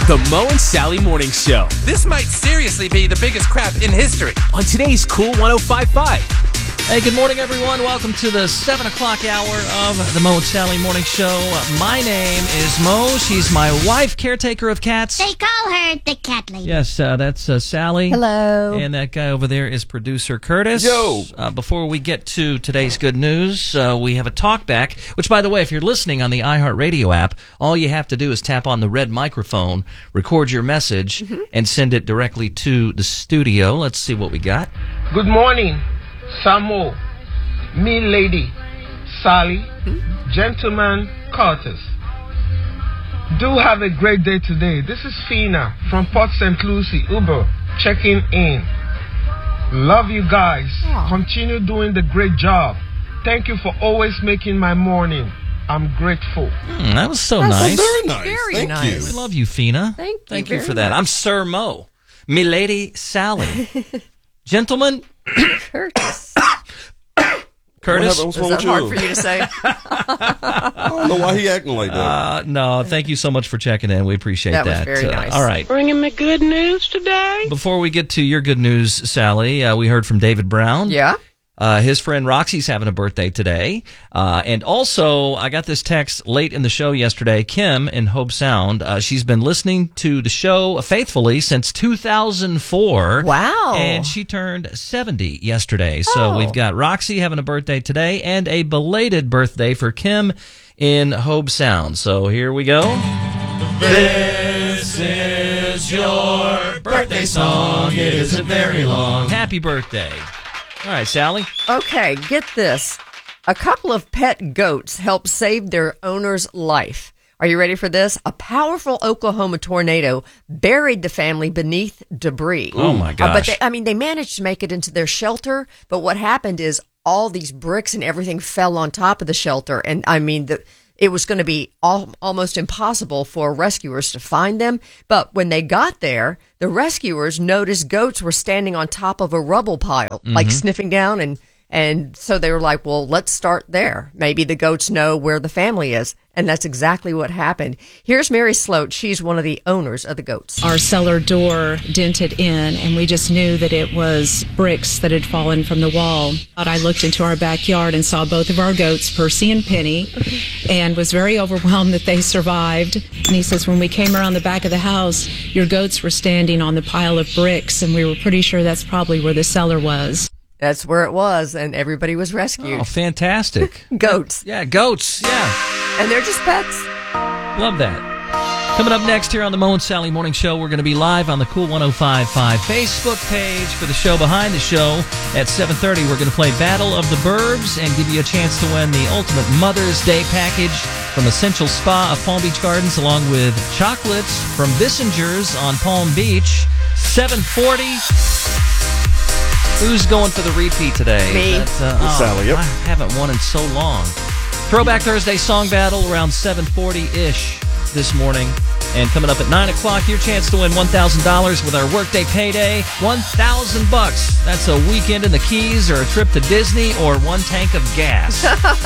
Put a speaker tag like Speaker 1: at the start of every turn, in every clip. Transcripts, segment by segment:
Speaker 1: The Mo and Sally Morning Show.
Speaker 2: This might seriously be the biggest crap in history.
Speaker 1: On today's Cool 105.5.
Speaker 3: Hey, good morning, everyone. Welcome to the 7 o'clock hour of the Mo and Sally Morning Show. My name is Mo. She's my wife, caretaker of cats.
Speaker 4: They call her the cat lady.
Speaker 3: Yes, that's Sally.
Speaker 5: Hello.
Speaker 3: And that guy over there is producer Curtis.
Speaker 6: Yo.
Speaker 3: Before we get to today's good news, we have a talk back, which, by the way, if you're listening on the iHeartRadio app, all you have to do is tap on the red microphone, record your message, and send it directly to the studio. Let's see what we got.
Speaker 7: Good morning, Samo, me lady, Sally, gentleman, Curtis. Do have a great day today. This is Fina from Port St. Lucie, Uber, checking in. Love you guys. Continue doing the great job. Thank you for always making my morning. I'm grateful.
Speaker 3: That was so
Speaker 5: That's
Speaker 3: nice.
Speaker 6: Very nice.
Speaker 5: Very
Speaker 6: Thank
Speaker 5: nice.
Speaker 3: We
Speaker 6: you.
Speaker 3: love you, Fina.
Speaker 5: Thank you
Speaker 3: for
Speaker 5: very
Speaker 3: that.
Speaker 5: much.
Speaker 3: I'm Sir Mo. Me lady, Sally. Gentlemen,
Speaker 5: Curtis.
Speaker 3: Curtis.
Speaker 6: What's
Speaker 5: Is
Speaker 6: wrong
Speaker 5: that
Speaker 6: with
Speaker 5: hard
Speaker 6: you?
Speaker 5: for you to say?
Speaker 6: I don't know why he acting like that.
Speaker 3: No, thank you so much for checking in. We appreciate that.
Speaker 5: That was very nice.
Speaker 3: All right.
Speaker 8: Bringing me good news today.
Speaker 3: Before we get to your good news, Sally, we heard from David Brown.
Speaker 5: Yeah.
Speaker 3: His friend Roxy's having a birthday today. And also, I got this text late in the show yesterday. Kim in Hope Sound, she's been listening to the show faithfully since 2004.
Speaker 5: Wow.
Speaker 3: And she turned 70 yesterday. So
Speaker 5: Oh.
Speaker 3: we've got Roxy having a birthday today and a belated birthday for Kim in Hope Sound. So here we go. This is your birthday song. It isn't very long. Happy birthday. All right, Sally.
Speaker 5: Okay, get this. A couple of pet goats helped save their owner's life. Are you ready for this? A powerful Oklahoma tornado buried the family beneath debris.
Speaker 3: Oh, my gosh.
Speaker 5: But they managed to make it into their shelter. But what happened is all these bricks and everything fell on top of the shelter. And it was going to be almost impossible for rescuers to find them. But when they got there, the rescuers noticed goats were standing on top of a rubble pile, like sniffing down. And so they were like, well, let's start there. Maybe the goats know where the family is. And that's exactly what happened. Here's Mary Sloat. She's one of the owners of the goats.
Speaker 8: Our cellar door dented in, and we just knew that it was bricks that had fallen from the wall. I looked into our backyard and saw both of our goats, Percy and Penny, and was very overwhelmed that they survived. And he says, when we came around the back of the house, your goats were standing on the pile of bricks, and we were pretty sure that's probably where the cellar was.
Speaker 5: That's where it was, and everybody was rescued.
Speaker 3: Oh, fantastic.
Speaker 5: Goats.
Speaker 3: Yeah, goats. Yeah.
Speaker 5: And they're just pets.
Speaker 3: Love that. Coming up next here on the Mo and Sally Morning Show, we're going to be live on the Cool 105.5 Facebook page for the show behind the show. At 7:30, we're going to play Battle of the Burbs and give you a chance to win the ultimate Mother's Day package from Essential Spa of Palm Beach Gardens, along with chocolates from Bissinger's on Palm Beach. 7:40. Who's going for the repeat today?
Speaker 5: Me.
Speaker 6: Sally, yep.
Speaker 3: I haven't won in so long. Throwback Thursday song battle around 7:40-ish this morning. And coming up at 9 o'clock, your chance to win $1,000 with our Workday Payday. $1,000. That's a weekend in the Keys or a trip to Disney or one tank of gas.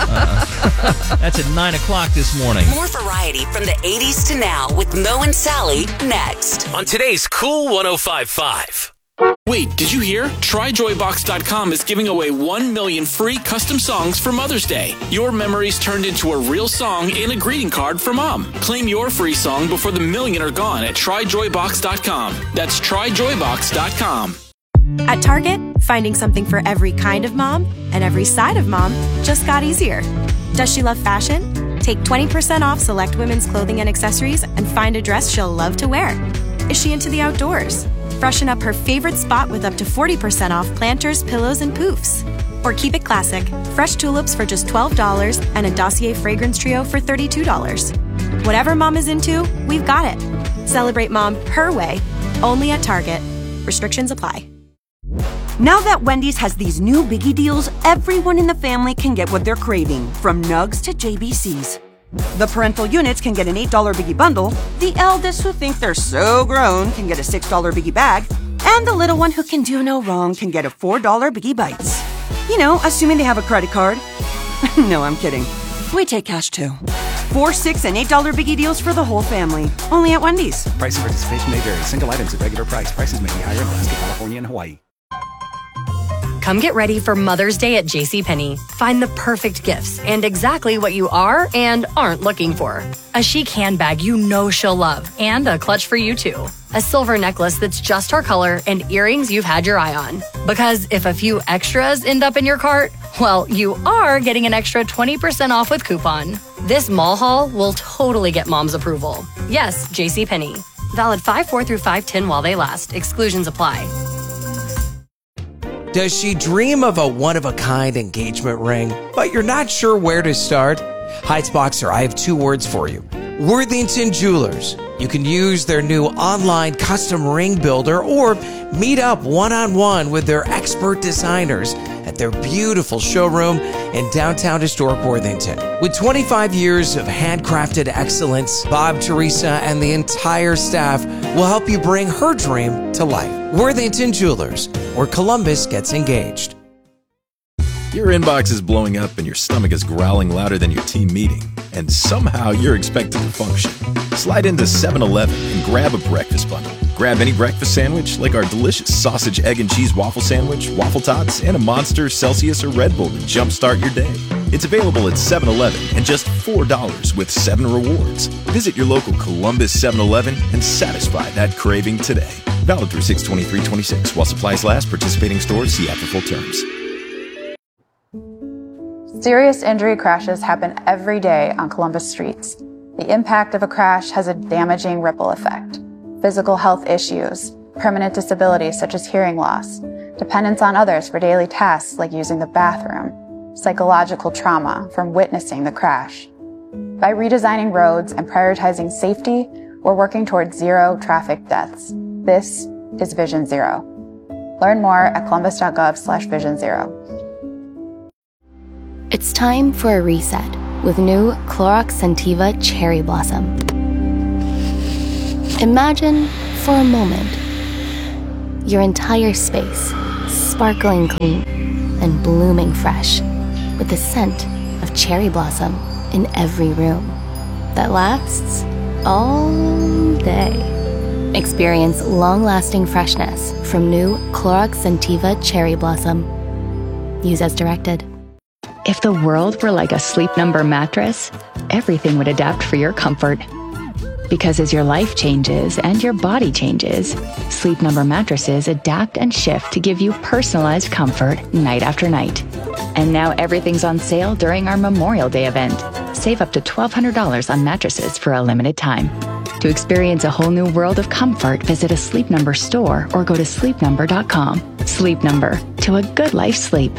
Speaker 3: That's at 9 o'clock this morning.
Speaker 9: More variety from the 80s to now with Mo and Sally next.
Speaker 1: On today's Cool 105.5.
Speaker 10: Wait, did you hear? TryJoyBox.com is giving away 1 million free custom songs for Mother's Day. Your memories turned into a real song and a greeting card for Mom. Claim your free song before the million are gone at TryJoyBox.com. That's TryJoyBox.com.
Speaker 11: At Target, finding something for every kind of mom and every side of mom just got easier. Does she love fashion? Take 20% off select women's clothing and accessories and find a dress she'll love to wear. Is she into the outdoors? Freshen up her favorite spot with up to 40% off planters, pillows, and poofs. Or keep it classic. Fresh tulips for just $12 and a Dossier fragrance trio for $32. Whatever mom is into, we've got it. Celebrate mom her way, only at Target. Restrictions apply.
Speaker 12: Now that Wendy's has these new biggie deals, everyone in the family can get what they're craving, from nugs to JBCs. The parental units can get an $8 biggie bundle, the eldest who think they're so grown can get a $6 biggie bag, and the little one who can do no wrong can get a $4 biggie bites. You know, assuming they have a credit card. No, I'm kidding. We take cash too. 4, $6, and $8 biggie deals for the whole family. Only at Wendy's.
Speaker 13: Price and participation may vary. Single items at regular price. Prices may be higher in Alaska, California, and Hawaii.
Speaker 14: Come get ready for Mother's Day at JCPenney. Find the perfect gifts and exactly what you are and aren't looking for. A chic handbag you know she'll love and a clutch for you too. A silver necklace that's just her color and earrings you've had your eye on. Because if a few extras end up in your cart, well, you are getting an extra 20% off with coupon. This mall haul will totally get mom's approval. Yes, JCPenney. Valid 5/4 through 5/10 while they last. Exclusions apply.
Speaker 15: Does she dream of a one-of-a-kind engagement ring, but you're not sure where to start? Heights Boxer, I have 2 words for you. Worthington Jewelers. You can use their new online custom ring builder or meet up one-on-one with their expert designers at their beautiful showroom in downtown historic Worthington. With 25 years of handcrafted excellence, Bob, Teresa, and the entire staff will help you bring her dream to life. Worthington Jewelers, where Columbus gets engaged.
Speaker 16: Your inbox is blowing up and your stomach is growling louder than your team meeting, and somehow you're expected to function. Slide into 7-Eleven and grab a breakfast bundle. Grab any breakfast sandwich like our delicious sausage, egg, and cheese waffle sandwich, waffle tots, and a Monster, Celsius, or Red Bull to jumpstart your day. It's available at 7-Eleven and just $4 with 7 rewards. Visit your local Columbus 7-Eleven and satisfy that craving today. Valid through 6/23/26 while supplies last. Participating stores see app for full terms.
Speaker 17: Serious injury crashes happen every day on Columbus streets. The impact of a crash has a damaging ripple effect. Physical health issues, permanent disabilities such as hearing loss, dependence on others for daily tasks like using the bathroom, psychological trauma from witnessing the crash. By redesigning roads and prioritizing safety, we're working towards 0 traffic deaths. This is Vision Zero. Learn more at columbus.gov/vision0.
Speaker 18: It's time for a reset with new Clorox Scentiva Cherry Blossom. Imagine, for a moment, your entire space sparkling clean and blooming fresh with the scent of cherry blossom in every room that lasts all day. Experience long-lasting freshness from new Clorox Scentiva Cherry Blossom. Use as directed.
Speaker 19: If the world were like a Sleep Number mattress, everything would adapt for your comfort. Because as your life changes and your body changes, Sleep Number mattresses adapt and shift to give you personalized comfort night after night. And now everything's on sale during our Memorial Day event. Save up to $1,200 on mattresses for a limited time. To experience a whole new world of comfort, visit a Sleep Number store or go to sleepnumber.com. Sleep Number, to a good life's sleep.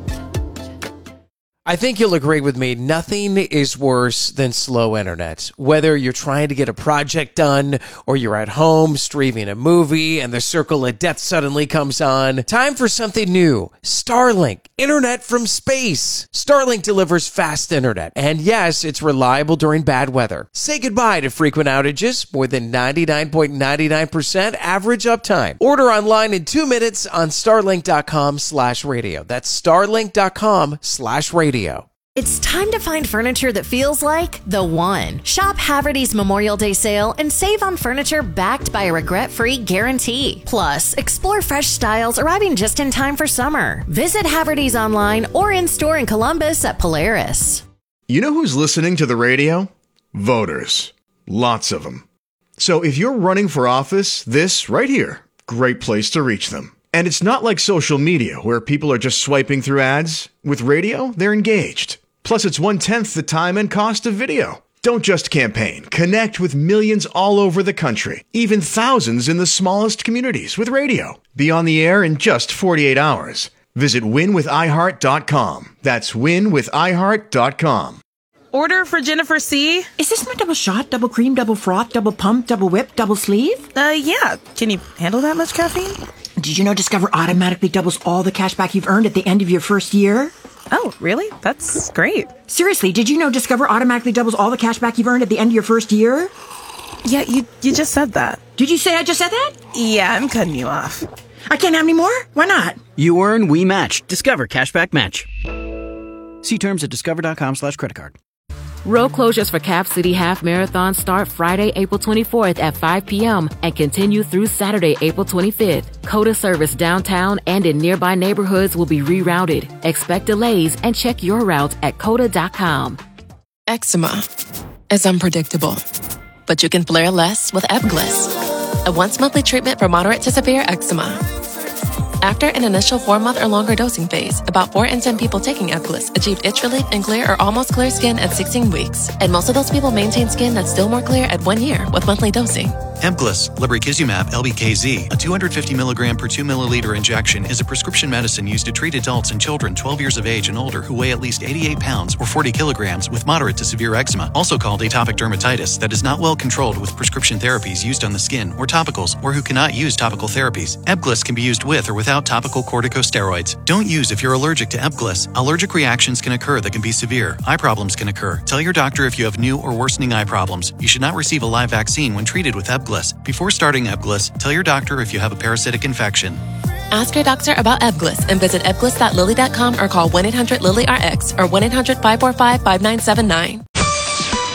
Speaker 15: I think you'll agree with me, nothing is worse than slow internet. Whether you're trying to get a project done or you're at home streaming a movie and the circle of death suddenly comes on, time for something new. Starlink, internet from space. Starlink delivers fast internet, and yes, it's reliable during bad weather. Say goodbye to frequent outages, more than 99.99% average uptime. Order online in 2 minutes on starlink.com/radio. That's starlink.com/radio.
Speaker 20: It's time to find furniture that feels like the one. Shop Haverty's Memorial Day sale and save on furniture backed by a regret-free guarantee. Plus, explore fresh styles arriving just in time for summer. Visit Haverty's online or in-store in Columbus at Polaris.
Speaker 21: You know who's listening to the radio? Voters. Lots of them. So if you're running for office, this right here, great place to reach them. And it's not like social media where people are just swiping through ads. With radio, they're engaged. Plus, it's 1/10 the time and cost of video. Don't just campaign. Connect with millions all over the country, even thousands in the smallest communities with radio. Be on the air in just 48 hours. Visit winwithiheart.com. That's winwithiheart.com.
Speaker 22: Order for Jennifer C. Is this my double shot, double cream, double froth, double pump, double whip, double sleeve? Yeah. Can you handle that much caffeine?
Speaker 23: Did you know Discover automatically doubles all the cash back you've earned at the end of your first year?
Speaker 22: Oh, really? That's great.
Speaker 23: Seriously, did you know Discover automatically doubles all the cash back you've earned at the end of your first year?
Speaker 22: Yeah, you just said that.
Speaker 23: Did you say I just said that?
Speaker 22: Yeah, I'm cutting you off.
Speaker 23: I can't have any more? Why not?
Speaker 24: You earn, we match. Discover Cashback Match. See terms at discover.com/creditcard.
Speaker 2: Road closures for Cap City Half Marathon start Friday, April 24th at 5 p.m. and continue through Saturday, April 25th. COTA service downtown and in nearby neighborhoods will be rerouted. Expect delays and check your route at COTA.com.
Speaker 4: Eczema is unpredictable, but you can flare less with Ebglyss, a once-monthly treatment for moderate to severe eczema. After an initial 4-month or longer dosing phase, about 4 in 10 people taking Ebglyss achieved itch relief and clear or almost clear skin at 16 weeks. And most of those people maintain skin that's still more clear at 1 year with monthly dosing.
Speaker 7: Ebglyss, lebrikizumab LBKZ, a 250 milligram per 2 milliliter injection, is a prescription medicine used to treat adults and children 12 years of age and older who weigh at least 88 pounds or 40 kilograms with moderate to severe eczema, also called atopic dermatitis, that is not well controlled with prescription therapies used on the skin or topicals, or who cannot use topical therapies. Ebglyss can be used with or without topical corticosteroids. Don't use if you're allergic to Ebglyss. Allergic reactions can occur that can be severe. Eye problems can occur. Tell your doctor if you have new or worsening eye problems. You should not receive a live vaccine when treated with Ebglyss. Before starting Ebglyss, tell your doctor if you have a parasitic infection.
Speaker 4: Ask your doctor about Ebglyss and visit ebglyss.lilly.com or call 1-800-LILY-RX or 1-800-545-5979.